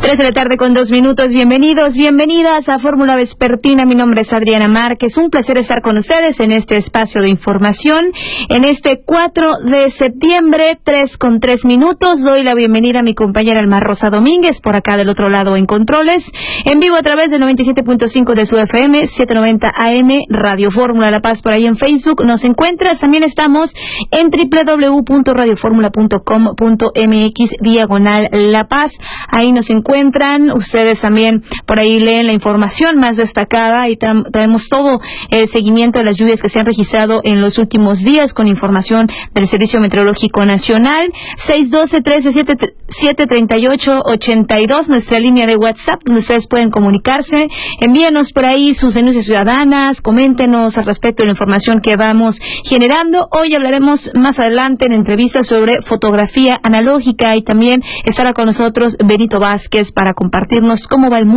3 de la tarde con 2 minutos. Bienvenidos, bienvenidas a Fórmula Vespertina. Mi nombre es Adriana Márquez. Un placer estar con ustedes en este espacio de información. En este 4 de septiembre, 3 con 3 minutos. Doy la bienvenida a mi compañera Alma Rosa Domínguez, por acá del otro lado en controles. En vivo a través del 97.5 de su FM, 790 AM, Radio Fórmula La Paz, por ahí en Facebook. Nos encuentras. También estamos en www.radioformula.com.mx/La Paz. Ahí nos encuentran. Ustedes también por ahí leen la información más destacada y traemos todo el seguimiento de las lluvias que se han registrado en los últimos días con información del Servicio Meteorológico Nacional. 612-13-738-82, nuestra línea de WhatsApp, donde ustedes pueden comunicarse. Envíenos por ahí sus denuncias ciudadanas, coméntenos al respecto de la información que vamos generando. Hoy hablaremos más adelante en entrevistas sobre fotografía analógica y también estará con nosotros Benito Vázquez para compartirnos cómo va el mundo